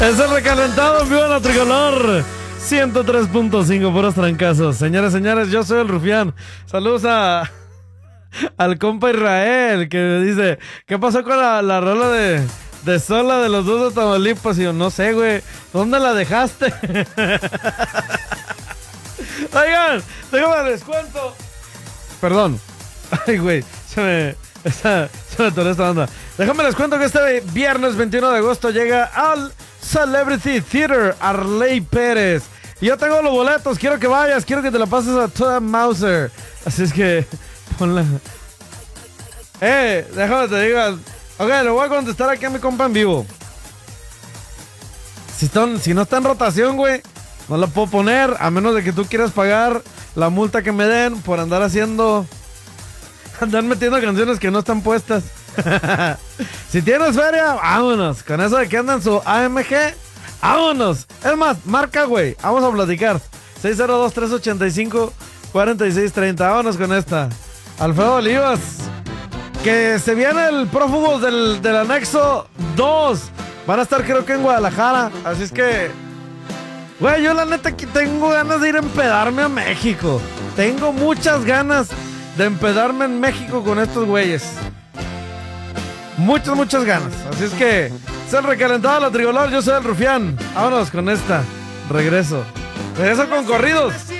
Es el recalentado en vivo en la Tricolor 103.5, puros trancazos. Señores, yo soy el Rufián. Saludos al compa Israel, que dice, ¿qué pasó con la rola de Sola de los dos de Tamaulipas? Y yo, no sé, güey, ¿dónde la dejaste? Oigan, déjame les cuento. Perdón. Ay, güey, se me atoró esta onda. Déjame les cuento que este viernes 21 de agosto llega al Celebrity Theater Arley Pérez. Y yo tengo los boletos, quiero que vayas, quiero que te la pases a toda Mauser. Así es que ponla. Déjame te digo. Ok, le voy a contestar aquí a mi compa en vivo. Si no está en rotación, güey, no la puedo poner, a menos de que tú quieras pagar la multa que me den por andar metiendo canciones que no están puestas. Si tienes feria, vámonos. Con eso de que andan su AMG, vámonos. Es más, marca, güey, vamos a platicar. 602-385-4630. Vámonos con esta. Alfredo Olivas, que se viene el Prófugos del Anexo 2. Van a estar creo que en Guadalajara. Así es que, güey, yo la neta aquí tengo ganas de ir a empedarme a México. Tengo muchas ganas de empedarme en México con estos güeyes. Muchas ganas. Así es que es el recalentado de la Tricolor. Yo soy el Rufián. Vámonos con esta. Regreso con corridos.